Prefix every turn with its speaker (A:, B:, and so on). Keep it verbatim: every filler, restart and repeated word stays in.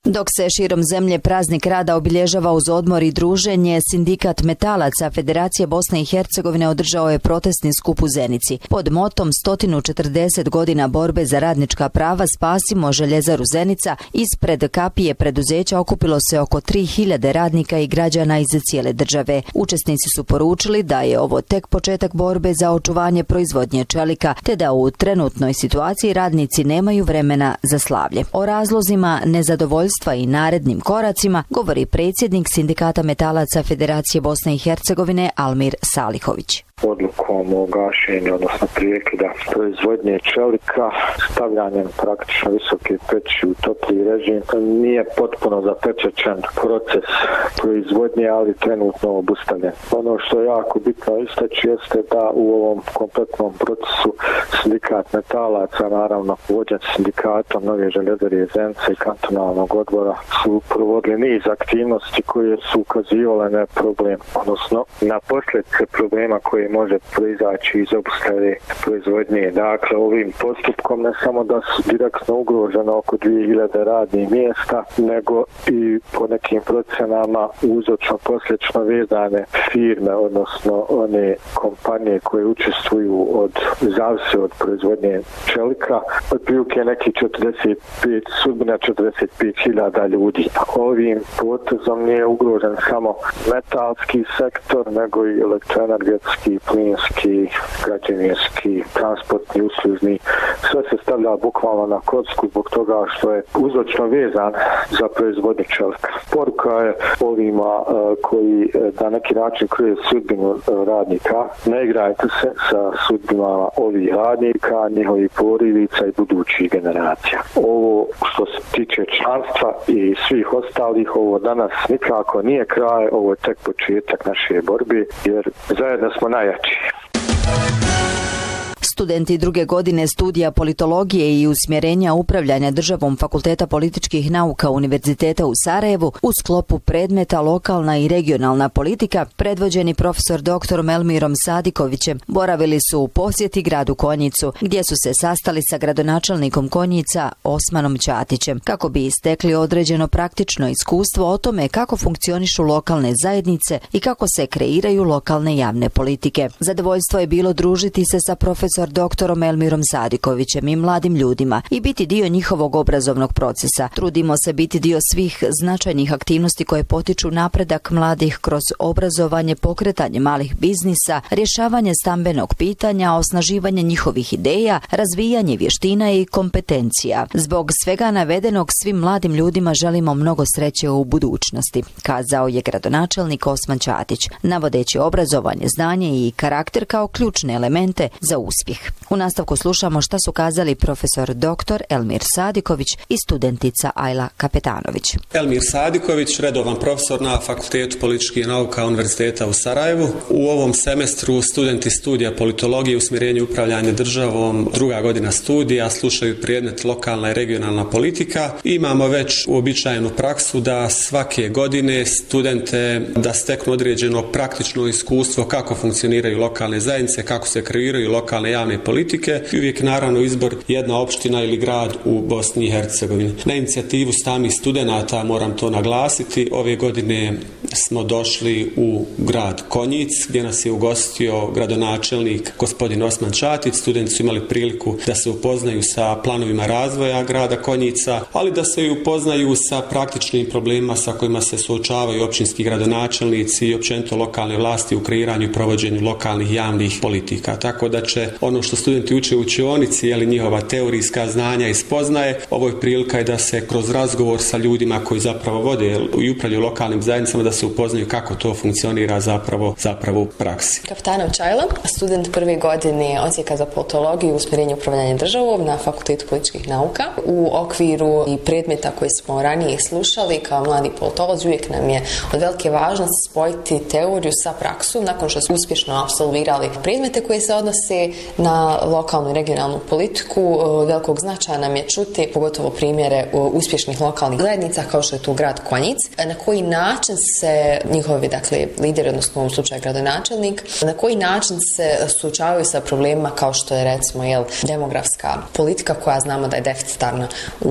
A: Dok se širom zemlje praznik rada obilježava uz odmor i druženje, Sindikat metalaca Federacije Bosne i Hercegovine održao je protestni skup u Zenici. Pod motom sto četrdeset godina borbe za radnička prava Spasimo željezaru Zenica ispred kapije preduzeća okupilo se oko tri hiljade radnika i građana iz cijele države. Učesnici su poručili da je ovo tek početak borbe za očuvanje proizvodnje čelika, te da u trenutnoj situaciji radnici nemaju vremena za slavlje. O razlozima nezadovoljstva i narednim koracima govori predsjednik Sindikata metalaca Federacije Bosne i Hercegovine Almir Salihović.
B: Odlukom o gašenju, odnosno prekida proizvodnje čelika, stavljanjem praktično visoke peći u topli režim, nije potpuno zapečaćen proces proizvodnje, ali trenutno obustavljen. Ono što je jako bitno istaći jeste da u ovom kompletnom procesu Sindikat metalaca, naravno vođen sindikatom Nove željezare Zenice i kantonalnog odbora, su provodili niz aktivnosti koje su ukazivale na problem, odnosno na posljedice problema koje može proizaći iz obustave proizvodnje. Dakle, ovim postupkom ne samo da su direktno ugroženo oko dvije hiljade radnih mjesta, nego i po nekim procenama uzročno posljedično vezane firme, odnosno one kompanije koje učestvuju od zavise od proizvodnje čelika, otprilike neki četrdeset pet, sudbina četrdeset pet hiljada ljudi. Ovim potezom nije ugrožen samo metalski sektor, nego i elektroenergetski, plinski, građevinski, transportni, uslužni. Sve se stavlja bukvalno na kocku zbog toga što je uzročno vezan za proizvodnju čelika. Poruka je ovima koji na neki način krije sudbinu radnika. Ne igrajte se sa sudbinama ovih radnika, njihovih porodica i budućih generacija. Ovo što se tiče članstva i svih ostalih, ovo danas nikako nije kraj, ovo je tek početak naše borbe, jer zajedno smo najjači.
A: Studenti druge godine studija politologije i usmjerenja upravljanja državom Fakulteta političkih nauka Univerziteta u Sarajevu u sklopu predmeta lokalna i regionalna politika, predvođeni profesor doktorom Elmirom Sadikovićem, boravili su u posjeti gradu Konjicu, gdje su se sastali sa gradonačelnikom Konjica Osmanom Ćatićem, kako bi istekli određeno praktično iskustvo o tome kako funkcionišu lokalne zajednice i kako se kreiraju lokalne javne politike. Zadovoljstvo je bilo družiti se sa profesor doktorom Elmirom Sadikovićem i mladim ljudima i biti dio njihovog obrazovnog procesa. Trudimo se biti dio svih značajnih aktivnosti koje potiču napredak mladih kroz obrazovanje, pokretanje malih biznisa, rješavanje stambenog pitanja, osnaživanje njihovih ideja, razvijanje vještina i kompetencija. Zbog svega navedenog svim mladim ljudima želimo mnogo sreće u budućnosti, kazao je gradonačelnik Osman Ćatić, navodeći obrazovanje, znanje i karakter kao ključne elemente za uspjeh. U nastavku slušamo šta su kazali profesor doktor Elmir Sadiković i studentica Ajla Kapetanović.
C: Elmir Sadiković, redovan profesor na Fakultetu političkih nauka Univerziteta u Sarajevu. U ovom semestru studenti studija politologije i usmjerenja upravljanja državom, druga godina studija, slušaju predmet lokalna i regionalna politika. Imamo već uobičajenu praksu da svake godine studente da steknu određeno praktično iskustvo kako funkcioniraju lokalne zajednice, kako se kreiraju lokalne javne politike i uvijek naravno izbor jedna opština ili grad u Bosni i Hercegovini. Na inicijativu samih studenata, moram to naglasiti, ove godine smo došli u grad Konjic, gdje nas je ugostio gradonačelnik gospodin Osman Ćatić. Studenti su imali priliku da se upoznaju sa planovima razvoja grada Konjica, ali da se i upoznaju sa praktičnim problemima sa kojima se suočavaju općinski gradonačelnici i općenito lokalne vlasti u kreiranju i provođenju lokalnih javnih politika. Tako da će ono što studenti uče u učionici, je li njihova teorijska znanja i spoznaje, ovo je prilika i da se kroz razgovor sa ljudima koji zapravo vode i upravljaju lokalnim zajednicama, da se upoznaju kako to funkcionira zapravo, zapravo u praksi.
D: Kapetanović Ajla, student prve godine odsjeka za politologiju i usmjerenje upravljanja državom na Fakultetu političkih nauka. U okviru i predmeta koje smo ranije slušali kao mladi politolozi, uvijek nam je od velike važnosti spojiti teoriju sa praksom nakon što smo uspješno apsolvirali predmete koje se odnose na lokalnu i regionalnu politiku. Velikog značaja nam je čuti pogotovo primjere uspješnih lokalnih zajednica kao što je tu grad Konjic, na koji način se njihovi dakle lideri, odnosno u ovom slučaju gradonačelnik, na koji način se suočavaju sa problemima kao što je recimo jel, demografska politika koja znamo da je deficitarna u